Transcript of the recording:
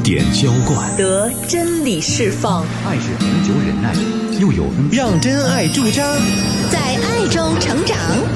点浇灌， 得真理释放。 爱是恒久忍耐，又有温。 让真爱驻扎， 在爱中成长。